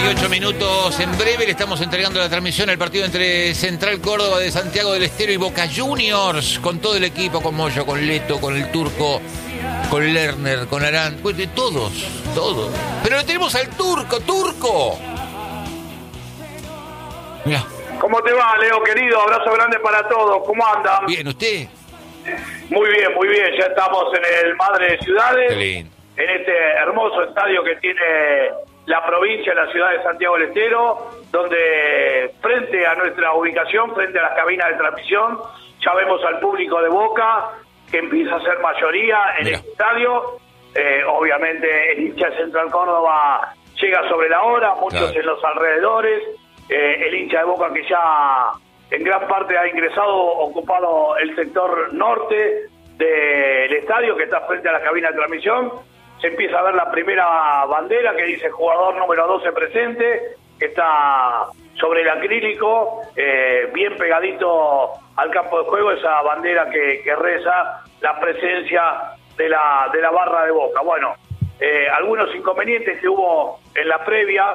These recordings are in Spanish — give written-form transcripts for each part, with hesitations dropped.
18 minutos. En breve le estamos entregando la transmisión al partido entre Central Córdoba de Santiago del Estero y Boca Juniors, con todo el equipo, con Moyo, con Leto, con el Turco, con Lerner, con Arán, pues de todos. Pero lo tenemos al Turco. Mira. ¿Cómo te va, Leo, querido? Abrazo grande para todos. ¿Cómo andan? Bien, ¿usted? Muy bien. Ya estamos en el Madre de Ciudades. Qué lindo. En este hermoso estadio que tiene la provincia, la ciudad de Santiago del Estero, donde frente a nuestra ubicación, frente a las cabinas de transmisión, ya vemos al público de Boca, que empieza a ser mayoría en el estadio. Obviamente el hincha de Central Córdoba llega sobre la hora, muchos en los alrededores. El hincha de Boca que ya en gran parte ha ingresado, ocupado el sector norte del estadio, que está frente a la cabina de transmisión. Se empieza a ver la primera bandera que dice jugador número 12 presente, que está sobre el acrílico, bien pegadito al campo de juego, esa bandera que reza la presencia de la barra de Boca. Bueno, algunos inconvenientes que hubo en la previa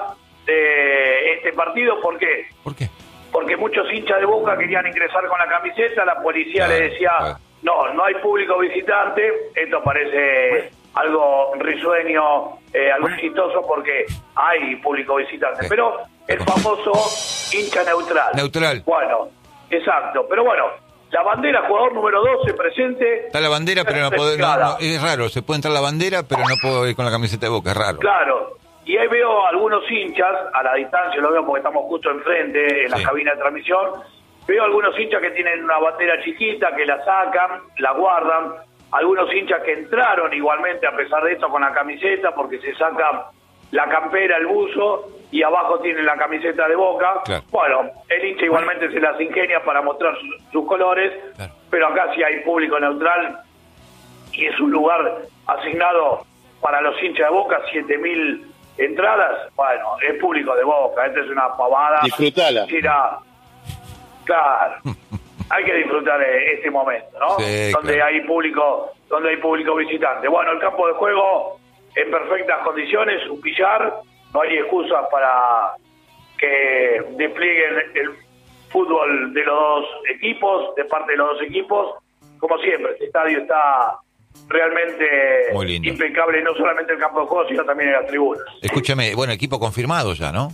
de este partido. ¿Por qué? Porque muchos hinchas de Boca querían ingresar con la camiseta, la policía le decía, no hay público visitante. Esto parece algo risueño, algo chistoso, porque hay público visitante, pero el famoso hincha neutral. Bueno, exacto, pero bueno, la bandera, jugador número 12 presente. Está la bandera, pero no puedo, no, es raro, se puede entrar la bandera, pero no puedo ir con la camiseta de Boca, es raro. Claro, y ahí veo algunos hinchas, a la distancia lo veo porque estamos justo enfrente, en la cabina de transmisión, veo algunos hinchas que tienen una bandera chiquita, que la sacan, la guardan, algunos hinchas que entraron igualmente a pesar de esto con la camiseta, porque se sacan la campera, el buzo, y abajo tienen la camiseta de Boca. Claro. Bueno, el hincha igualmente se las ingenia para mostrar sus colores, pero acá sí hay público neutral, y es un lugar asignado para los hinchas de Boca, 7.000 entradas. Bueno, es público de Boca, esta es una pavada. Disfrutala. Claro. Hay que disfrutar de este momento, ¿no? Sí, donde hay público visitante. Bueno, el campo de juego en perfectas condiciones, un billar, no hay excusas para que desplieguen el fútbol de los dos equipos, de parte de los dos equipos. Como siempre, este estadio está realmente impecable, no solamente el campo de juego, sino también en las tribunas. Escúchame, bueno, equipo confirmado ya, ¿no?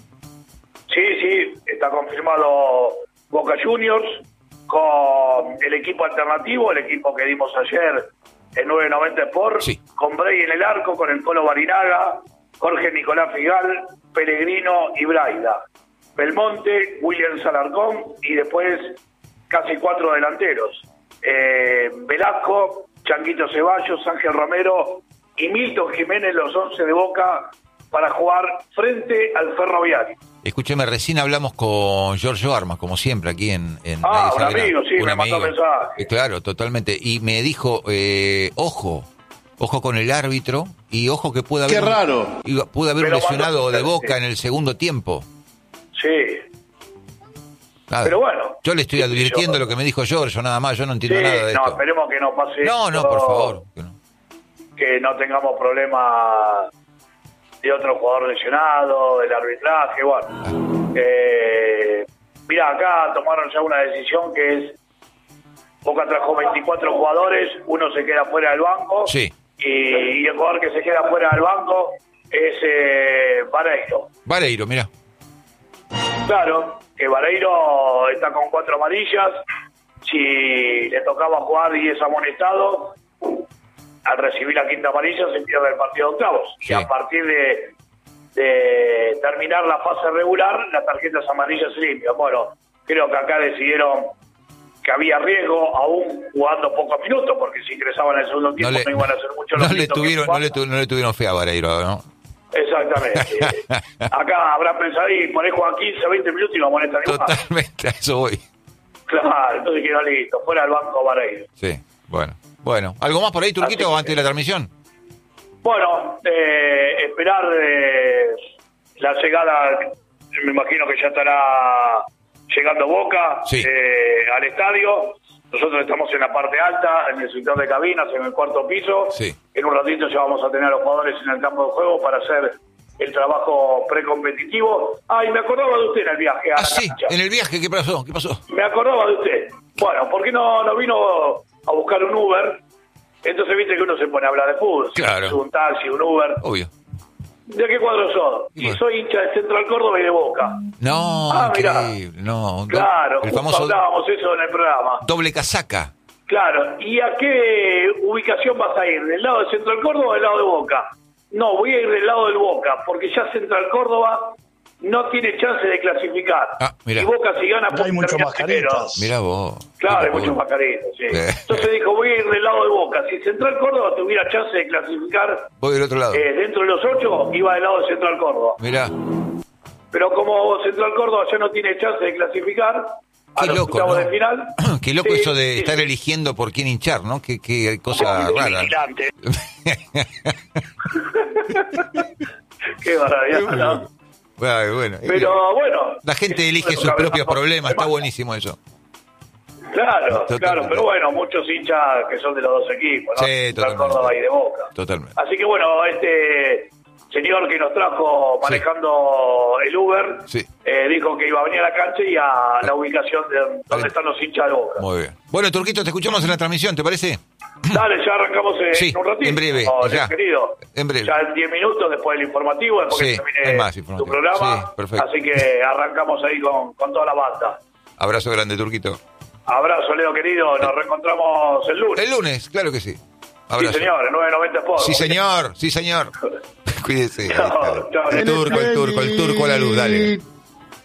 Sí, está confirmado Boca Juniors, con el equipo alternativo, el equipo que dimos ayer en 990 Sport, con Bray en el arco, con el Colo Barinaga, Jorge Nicolás Figal, Pellegrino y Braida, Belmonte, William Salarcón, y después casi 4 delanteros, Velasco, Changuito Ceballos, Ángel Romero y Milton Jiménez, los 11 de Boca, para jugar frente al Ferroviario. Escúcheme, recién hablamos con Giorgio Armas, como siempre, aquí en un amigo, me mandó mensaje. Claro, totalmente. Y me dijo, ojo con el árbitro, y ojo que puede haber... ¡Qué raro! Pudo haber un lesionado de Boca en el segundo tiempo. Sí. Claro. Pero bueno. Yo le estoy advirtiendo lo que me dijo Giorgio, nada más, yo no entiendo nada de esto. No, esperemos que no pase No, por favor. Que no tengamos problemas de otro jugador lesionado, del arbitraje, bueno. Mirá, acá tomaron ya una decisión que es, Boca trajo 24 jugadores, uno se queda fuera del banco, y el jugador que se queda fuera del banco es Vareiro. Vareiro, mirá. Claro, que Vareiro está con 4 amarillas, si le tocaba jugar y es amonestado, al recibir la quinta amarilla se pierde el partido de octavos. Y a partir de terminar la fase regular, las tarjetas amarillas se limpian. Bueno, creo que acá decidieron que había riesgo, aún jugando pocos minutos, porque si ingresaban en el segundo tiempo no iban a hacer mucho los minutos. No le tuvieron fe a Vareiro, ¿no? Exactamente. Acá habrá pensado y ponés Juan 15, 20 minutos y no amonestan igual. Totalmente, a eso voy. Claro, entonces quedó listo, fuera del banco Vareiro. Sí, bueno. ¿Algo más por ahí, Turquito, antes de la transmisión? Bueno, esperar la llegada, me imagino que ya estará llegando Boca al estadio. Nosotros estamos en la parte alta, en el sector de cabinas, en el cuarto piso. En un ratito ya vamos a tener a los jugadores en el campo de juego para hacer el trabajo precompetitivo. Y me acordaba de usted en el viaje. Sí, en el viaje, ¿qué pasó? Me acordaba de usted. Bueno, ¿por qué no vino a buscar un Uber? Entonces viste que uno se pone a hablar de fútbol. Claro. Un taxi, un Uber. Obvio. ¿De qué cuadro sos? Y soy hincha de Central Córdoba y de Boca. No, increíble. Mirá. No. Claro, el famoso hablábamos eso en el programa. Doble casaca. Claro, ¿y a qué ubicación vas a ir? ¿Del lado de Central Córdoba o del lado de Boca? No, voy a ir del lado del Boca, porque ya Central Córdoba no tiene chance de clasificar. Mirá. Y Boca si gana... Hay muchos mascaritas. Mirá vos. Claro, hay muchos mascaritas, sí. Entonces dijo, voy a ir del lado de Boca. Si Central Córdoba tuviera chance de clasificar... Voy del otro lado. Dentro de los 8, iba del lado de Central Córdoba. Mirá. Pero como Central Córdoba ya no tiene chance de clasificar... Qué a los loco, octavos ¿no? de final. Qué loco eso de estar eligiendo por quién hinchar, ¿no? Qué cosa rara. Qué barbaridad, ¿no? Bueno. Pero bueno. La gente elige sus propios problemas, está buenísimo eso. Claro, Totalmente. pero bueno, muchos hinchas que son de los dos equipos, ¿no? Sí, Central Córdoba y de Boca. Totalmente. Así que bueno, este señor que nos trajo manejando el Uber, dijo que iba a venir a la cancha y a la ubicación de donde están los hinchas de Boca. Muy bien. Bueno, Turquito, te escuchamos en la transmisión, ¿te parece? Dale, ya arrancamos en un ratito. En breve, ya. Querido. En breve. Ya en 10 minutos después del informativo, después que termine tu programa. Sí, perfecto. Así que arrancamos ahí con toda la banda. Abrazo grande, Turquito. Abrazo, Leo, querido. Nos reencontramos el lunes. El lunes, claro que sí. Abrazo. Sí, señor, en 990 Sport. Sí, señor. Cuídese. Chao. El turco a la luz, dale.